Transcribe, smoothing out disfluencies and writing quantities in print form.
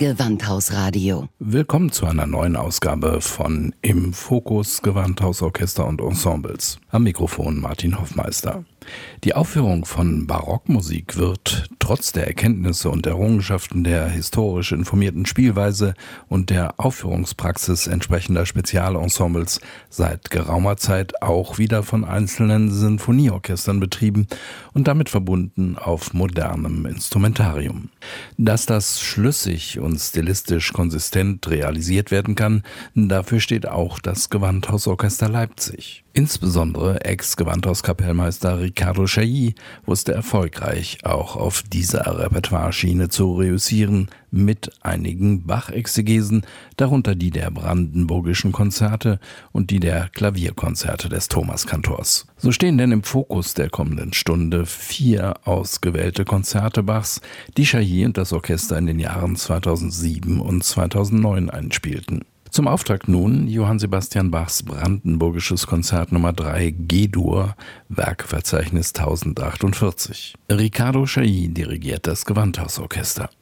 Gewandhausradio. Willkommen zu einer neuen Ausgabe von Im Fokus Gewandhausorchester und Ensembles. Am Mikrofon Martin Hoffmeister. Die Aufführung von Barockmusik wird trotz der Erkenntnisse und Errungenschaften der historisch informierten Spielweise und der Aufführungspraxis entsprechender Spezialensembles seit geraumer Zeit auch wieder von einzelnen Sinfonieorchestern betrieben und damit verbunden auf modernem Instrumentarium. Dass das schlüssig und stilistisch konsistent realisiert werden kann, dafür steht auch das Gewandhausorchester Leipzig. Insbesondere Ex-Gewandhauskapellmeister Riccardo Chailly wusste erfolgreich auch auf dieser Repertoireschiene zu reüssieren, mit einigen Bach-Exegesen, darunter die der Brandenburgischen Konzerte und die der Klavierkonzerte des Thomaskantors. So stehen denn im Fokus der kommenden Stunde 4 ausgewählte Konzerte Bachs, die Chailly und das Orchester in den Jahren 2007 und 2009 einspielten. Zum Auftakt nun Johann Sebastian Bachs Brandenburgisches Konzert Nummer 3 G-Dur, Werkverzeichnis 1048. Riccardo Chailly dirigiert das Gewandhausorchester.